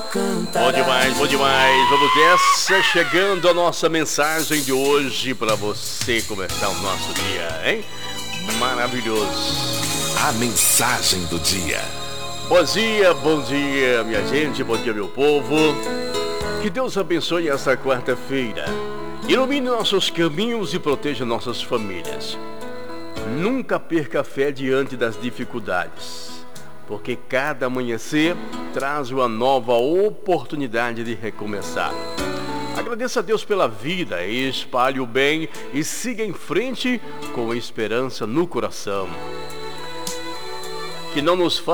cantará. Bom demais. Vamos nessa, chegando a nossa mensagem de hoje para você começar o nosso dia, hein? Maravilhoso. A mensagem do dia. Bom dia, minha gente, bom dia, meu povo. Que Deus abençoe esta quarta-feira. Ilumine nossos caminhos e proteja nossas famílias. Nunca perca a fé diante das dificuldades, porque cada amanhecer traz uma nova oportunidade de recomeçar. Agradeça a Deus pela vida, espalhe o bem e siga em frente com esperança no coração. Que não nos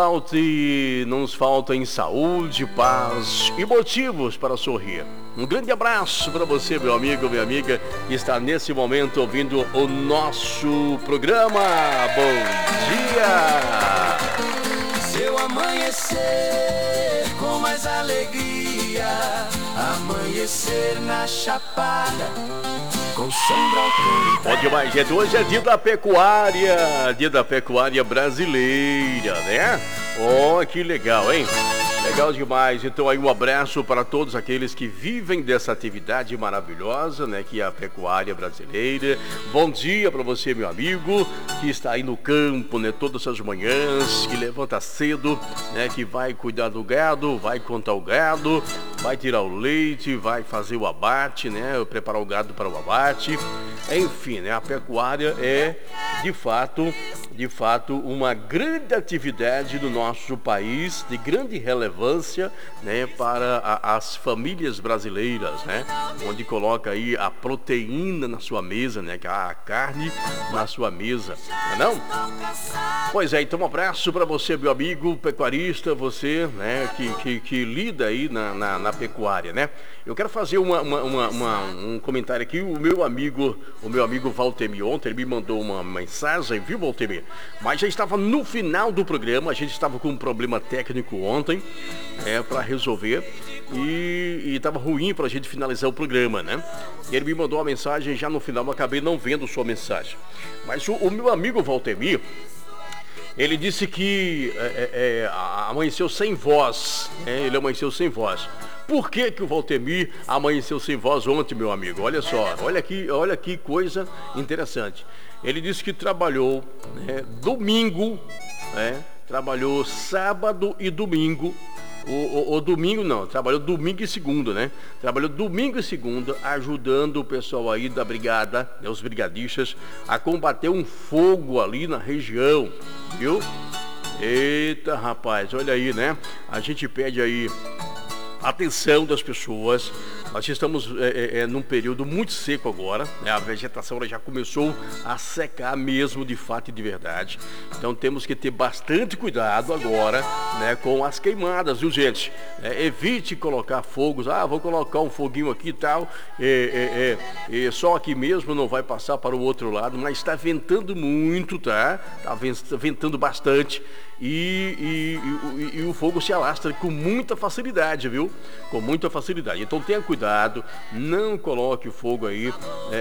faltem saúde, paz e motivos para sorrir. Um grande abraço para você, meu amigo, minha amiga, que está nesse momento ouvindo o nosso programa. Bom dia! Seu amanhecer com mais alegria, amanhecer na Chapada, com sombra ao cantar. Bom demais, gente. Hoje é dia da pecuária brasileira, né? Oh, que legal, hein? Legal demais. Então aí um abraço para todos aqueles que vivem dessa atividade maravilhosa, né? Que é a pecuária brasileira. Bom dia para você, meu amigo, que está aí no campo, né? Todas as manhãs, que levanta cedo, né? Que vai cuidar do gado, vai contar o gado, vai tirar o leite, vai fazer o abate, né? Preparar o gado para o abate. Enfim, né? A pecuária é, de fato, uma grande atividade do nosso país, de grande relevância, né, para as famílias brasileiras, né, onde coloca aí a proteína na sua mesa, né, a carne na sua mesa, não? Pois é, então um abraço para você, meu amigo pecuarista, você, né, que lida aí na pecuária, né? Eu quero fazer um comentário aqui. O meu amigo Valtemir, ontem ele me mandou uma mensagem, viu, Valtemir? Mas já estava no final do programa, a gente estava com um problema técnico ontem, para resolver, e estava ruim para a gente finalizar o programa, né? E ele me mandou uma mensagem já no final, eu acabei não vendo sua mensagem. Mas o meu amigo Valtemir, ele disse que amanheceu sem voz, né? Ele amanheceu sem voz. Por que o Valtemir amanheceu sem voz ontem, meu amigo? Olha só, olha que coisa interessante. Ele disse que trabalhou, né, domingo, né, trabalhou sábado e domingo. O domingo não, trabalhou domingo e segunda, né? Trabalhou domingo e segunda ajudando o pessoal aí da brigada, né, os brigadistas, a combater um fogo ali na região, viu? Eita, rapaz, olha aí, né? A gente pede aí atenção das pessoas. Nós estamos num período muito seco agora, né? A vegetação já começou a secar mesmo, de fato e de verdade. Então temos que ter bastante cuidado agora, né, com as queimadas, viu, gente? Evite colocar fogos. Vou colocar um foguinho aqui e tal, só aqui mesmo, não vai passar para o outro lado, mas está ventando muito, tá? Está ventando bastante. E o fogo se alastra com muita facilidade, viu? Com muita facilidade. Então tenha cuidado, não coloque o fogo aí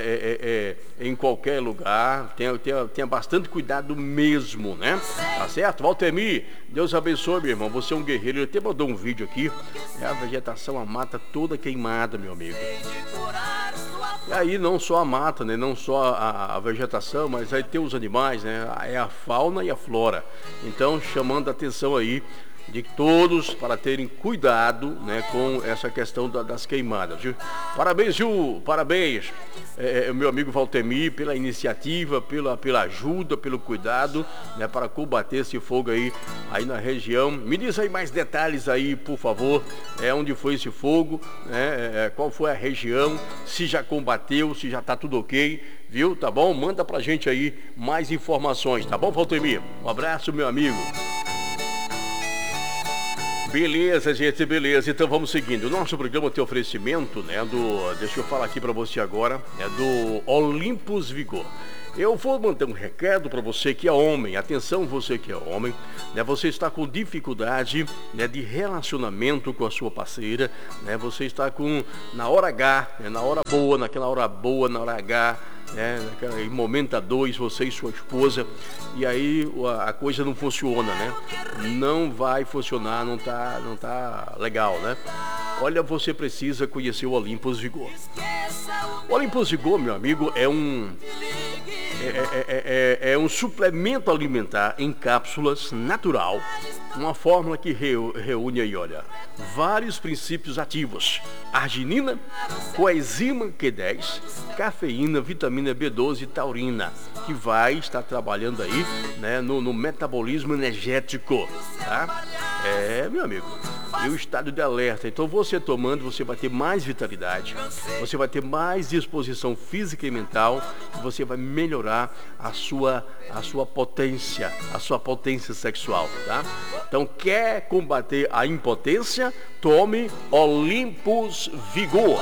em qualquer lugar. Tenha bastante cuidado mesmo, né? Tá certo? Valtemir, Deus abençoe, meu irmão. Você é um guerreiro. Ele até mandou um vídeo aqui. A vegetação, a mata toda queimada, meu amigo. E aí não só a mata, né? Não só a vegetação, mas aí tem os animais, né? É a fauna e a flora. Então, chamando a atenção aí de todos para terem cuidado, né, com essa questão das queimadas, viu? Parabéns, Ju, parabéns, meu amigo Valtemir, pela iniciativa, pela ajuda, pelo cuidado, né, para combater esse fogo aí na região. Me diz aí mais detalhes aí, por favor, onde foi esse fogo, né, qual foi a região, se já combateu, se já está tudo ok, viu? Tá bom? Manda pra gente aí mais informações, tá bom, Valtemir? Um abraço, meu amigo. Beleza, gente, beleza. Então vamos seguindo. O nosso programa tem oferecimento, né, deixa eu falar aqui para você agora, do Olympus Vigor. Eu vou mandar um recado para você que é homem. Atenção, você que é homem, né? Você está com dificuldade, né, de relacionamento com a sua parceira, né? Você está com na hora H, né, na hora boa, naquela hora boa, na hora H, né, em momento a dois, você e sua esposa, e aí a coisa não funciona, né? Não vai funcionar, não tá legal, né? Olha, você precisa conhecer o Olympus Vigor. O Olympus Vigor, meu amigo, é um suplemento alimentar em cápsulas natural, uma fórmula que reúne aí, olha, vários princípios ativos: arginina, coenzima Q10, cafeína, vitamina B12 e taurina, que vai estar trabalhando aí, né, no metabolismo energético, tá? Meu amigo, e o estado de alerta. Então você tomando, você vai ter mais vitalidade, você vai ter mais disposição física e mental, e você vai melhorar a sua potência, sexual, tá? Então, quer combater a impotência? Tome Olympus Vigor.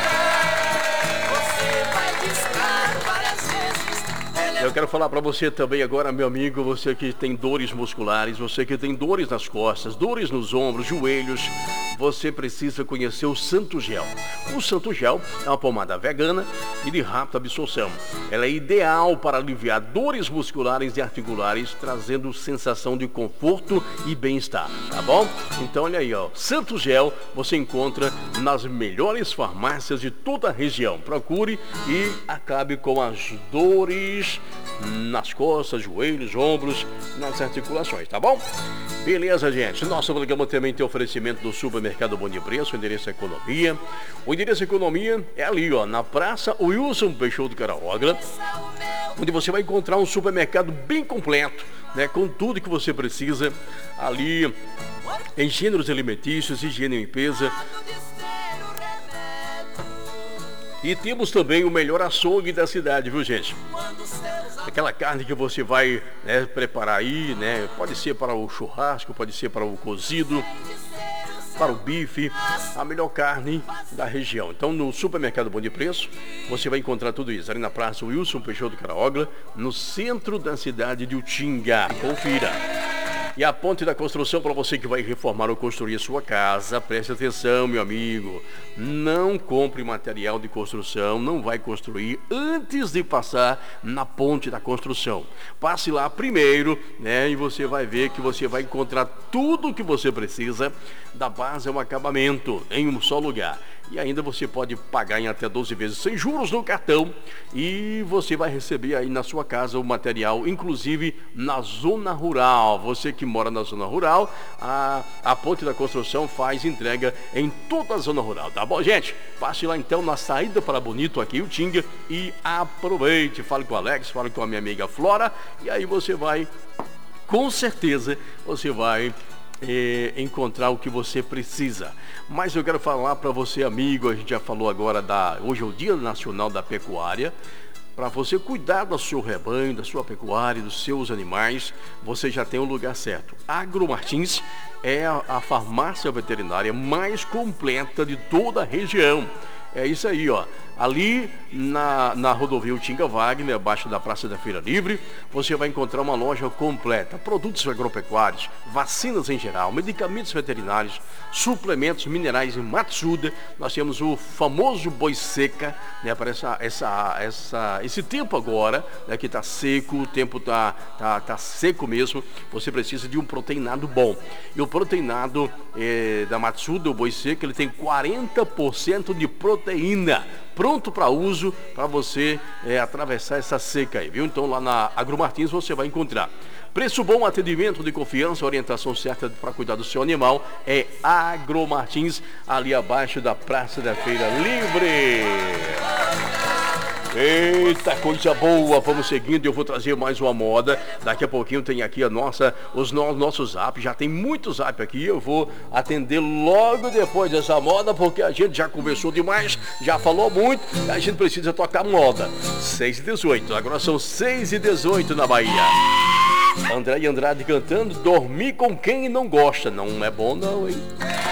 Eu quero falar para você também agora, meu amigo, você que tem dores musculares, você que tem dores nas costas, dores nos ombros, joelhos, você precisa conhecer o Santo Gel. O Santo Gel é uma pomada vegana e de rápida absorção. Ela é ideal para aliviar dores musculares e articulares, trazendo sensação de conforto e bem-estar, tá bom? Então olha aí, ó, Santo Gel você encontra nas melhores farmácias de toda a região. Procure e acabe com as dores nas costas, joelhos, ombros, nas articulações, tá bom? Beleza, gente. Nosso programa também tem oferecimento do Supermercado Bom de Preço, o endereço Economia. O endereço Economia é ali, ó, na Praça Wilson Peixoto Caraogla, onde você vai encontrar um supermercado bem completo, né, com tudo que você precisa ali em gêneros alimentícios, higiene e limpeza. E temos também o melhor açougue da cidade, viu, gente? Aquela carne que você vai, né, preparar aí, né? Pode ser para o churrasco, pode ser para o cozido, para o bife, a melhor carne da região. Então, no Supermercado Bom de Preço, você vai encontrar tudo isso ali na Praça Wilson Peixoto Caraogla, no centro da cidade de Utinga. Confira. E a Ponte da Construção, para você que vai reformar ou construir a sua casa, preste atenção, meu amigo. Não compre material de construção, não vai construir antes de passar na Ponte da Construção. Passe lá primeiro, né? E você vai ver que você vai encontrar tudo o que você precisa, da base ao acabamento, em um só lugar. E ainda você pode pagar em até 12 vezes sem juros no cartão, e você vai receber aí na sua casa o material, inclusive na zona rural. Você que mora na zona rural, a Ponte da Construção faz entrega em toda a zona rural, tá bom, gente? Passe lá então na saída para Bonito, aqui em Utinga, e aproveite. Fale com o Alex, fale com a minha amiga Flora, e aí você vai, com certeza, você vai encontrar o que você precisa. Mas eu quero falar para você, amigo, a gente já falou agora hoje é o Dia Nacional da Pecuária. Para você cuidar do seu rebanho, da sua pecuária, dos seus animais, você já tem o lugar certo. Agromartins é a farmácia veterinária mais completa de toda a região. É isso aí, ó. Ali na rodovia Utinga Wagner, abaixo da Praça da Feira Livre, você vai encontrar uma loja completa. Produtos agropecuários, vacinas em geral, medicamentos veterinários, suplementos minerais em Matsuda. Nós temos o famoso boi seca, né, para esse tempo agora, né, que está seco, o tempo tá seco mesmo. Você precisa de um proteinado bom. E o proteinado da Matsuda, o boi seco, ele tem 40% de proteína. Pronto para uso, para você atravessar essa seca aí, viu? Então lá na Agromartins você vai encontrar preço bom, atendimento de confiança, orientação certa para cuidar do seu animal. É Agromartins, ali abaixo da Praça da Feira Livre. Eita, coisa boa, vamos seguindo, eu vou trazer mais uma moda. Daqui a pouquinho tem aqui os nossos zap, já tem muito zap aqui. Eu vou atender logo depois dessa moda, porque a gente já conversou demais, já falou muito, a gente precisa tocar moda. 6h18, agora são 6h18 na Bahia. André Andrade cantando Dormir com Quem Não Gosta. Não é bom não, hein?